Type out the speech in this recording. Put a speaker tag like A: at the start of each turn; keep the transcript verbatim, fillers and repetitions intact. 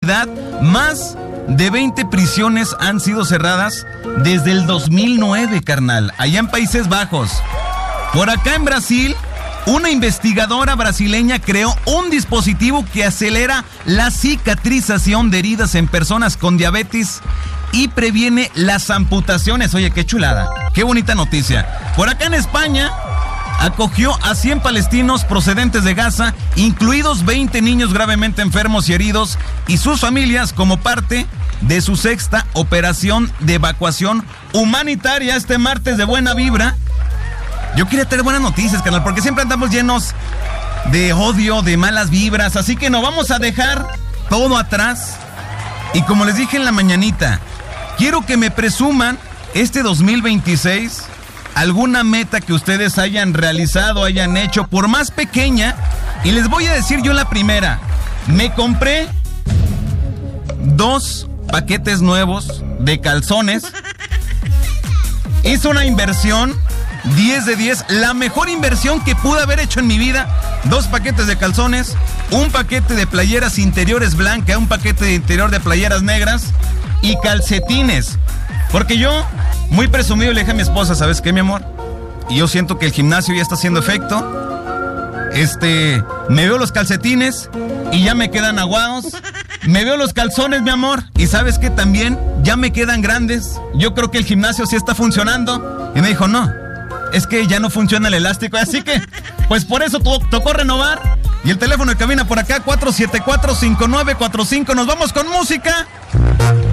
A: impunidad. Más de veinte prisiones han sido cerradas desde el dos mil nueve, carnal, allá en Países Bajos. Por acá en Brasil, una investigadora brasileña creó un dispositivo que acelera la cicatrización de heridas en personas con diabetes y previene las amputaciones. Oye, qué chulada, qué bonita noticia. Por acá en España, acogió a cien palestinos procedentes de Gaza, incluidos veinte niños gravemente enfermos y heridos, y sus familias como parte de su sexta operación de evacuación humanitaria este martes de buena vibra. Yo quería tener buenas noticias, canal, porque siempre andamos llenos de odio, de malas vibras, así que no vamos a dejar todo atrás. Y como les dije en la mañanita, quiero que me presuman este dos mil veintiséis alguna meta que ustedes hayan realizado, hayan hecho, por más pequeña. Y les voy a decir yo la primera. Me compré dos paquetes nuevos de calzones. Hice una inversión diez de diez, la mejor inversión que pude haber hecho en mi vida. Dos paquetes de calzones, un paquete de playeras interiores blancas, un paquete de interior de playeras negras y calcetines. Porque yo, muy presumido, le dije a mi esposa, ¿sabes qué, mi amor? Y yo siento que el gimnasio ya está haciendo efecto. Este, me veo los calcetines y ya me quedan aguados. Me veo los calzones, mi amor, y ¿sabes qué? También ya me quedan grandes. Yo creo que el gimnasio sí está funcionando. Y me dijo, no, es que ya no funciona el elástico. Así que, pues por eso to- tocó renovar. Y el teléfono de cabina por acá, cuatro siete cuatro, cinco nueve cuatro cinco. Nos vamos con música.